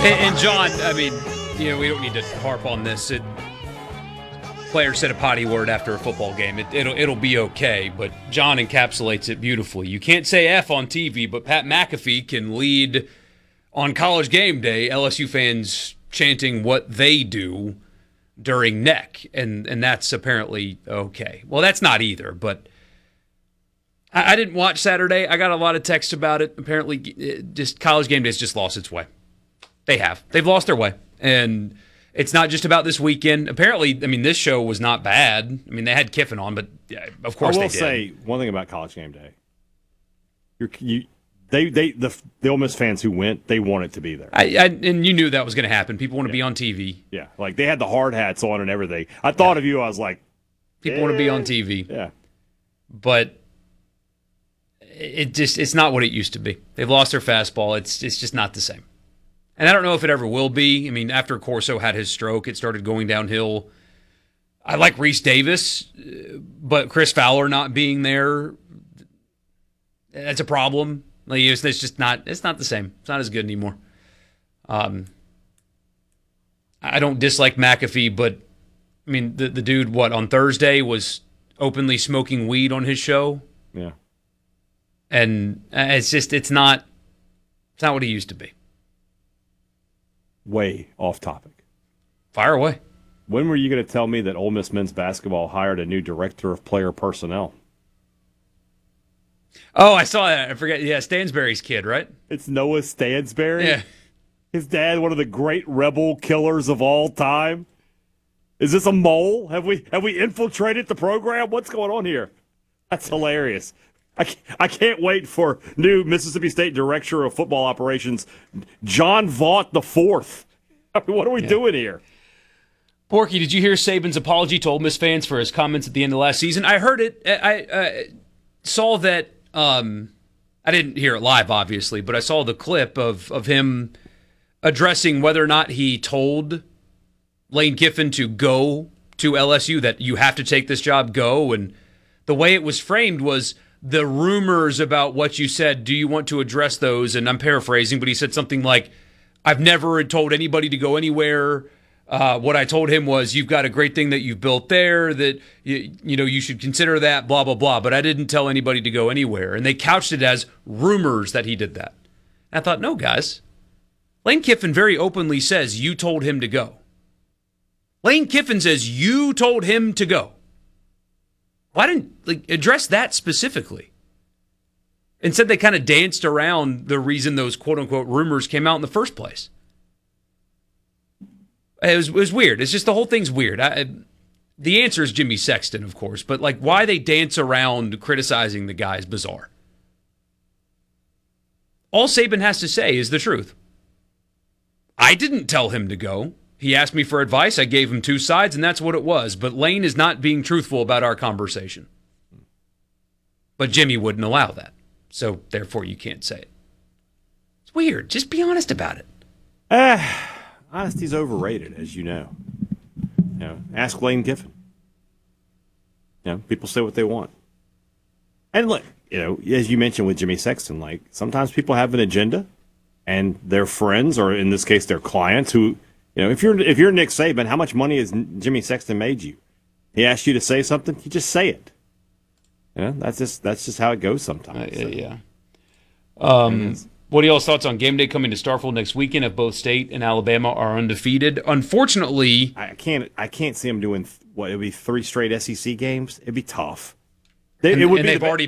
And John, I mean, we don't need to harp on this. Player said a potty word after a football game. It'll be okay, but John encapsulates it beautifully. You can't say F on TV, but Pat McAfee can lead on College Game Day LSU fans chanting what they do during neck, and that's apparently okay. Well, that's not either, but I didn't watch Saturday. I got a lot of texts about it. Apparently, just College Game Day's just lost its way. They've lost their way, and it's not just about this weekend. Apparently, this show was not bad. They had Kiffin on, but yeah, of course they did. I will say one thing about College Game Day. The Ole Miss fans who went, they want it to be there. And you knew that was going to happen. People want to be on TV. Yeah, like they had the hard hats on and everything. I thought of you. I was like, people want to be on TV. Yeah, but it's not what it used to be. They've lost their fastball. It's just not the same. And I don't know if it ever will be. After Corso had his stroke, it started going downhill. I like Reese Davis, but Chris Fowler not being there, that's a problem. It's just not. It's not the same. It's not as good anymore. I don't dislike McAfee, but the dude on Thursday was openly smoking weed on his show. Yeah, and it's not what he used to be. Way off topic. Fire away. When were you going to tell me that Ole Miss men's basketball hired a new director of player personnel? Oh, I saw that. I forget. Yeah, Stansberry's kid, right? It's Noah Stansberry. Yeah. His dad, one of the great rebel killers of all time. Is this a mole? Have we infiltrated the program? What's going on here? That's hilarious. I can't wait for new Mississippi State Director of Football Operations, John Vaught IV. What are we doing here? Borky, did you hear Saban's apology to Ole Miss fans for his comments at the end of last season? I heard it. I saw that. I didn't hear it live, obviously, but I saw the clip of him addressing whether or not he told Lane Kiffin to go to LSU, that you have to take this job, go. And the way it was framed was the rumors about what you said. Do you want to address those? And I'm paraphrasing, but he said something like, I've never told anybody to go anywhere. What I told him was, you've got a great thing that you've built there, that you should consider that, blah, blah, blah. But I didn't tell anybody to go anywhere. And they couched it as rumors that he did that. And I thought, no, guys. Lane Kiffin very openly says you told him to go. Lane Kiffin says you told him to go. Why didn't address that specifically? Instead, they kind of danced around the reason those quote-unquote rumors came out in the first place. It was weird. It's just the whole thing's weird. The answer is Jimmy Sexton, of course, but why they dance around criticizing the guy is bizarre. All Saban has to say is the truth. I didn't tell him to go. He asked me for advice. I gave him two sides, and that's what it was. But Lane is not being truthful about our conversation. But Jimmy wouldn't allow that. So, therefore, you can't say it. It's weird. Just be honest about it. Honesty's overrated, as you know. Ask Lane Kiffin. People say what they want. And look, as you mentioned with Jimmy Sexton, sometimes people have an agenda, and their friends, or in this case, their clients, who, if you're Nick Saban, how much money has Jimmy Sexton made you? He asked you to say something, you just say it. That's just how it goes sometimes. Yeah. What are y'all's thoughts on game day coming to Starkville next weekend if both State and Alabama are undefeated? Unfortunately, I can't see them doing it'd be 3 straight SEC games. It'd be tough. It would be they've already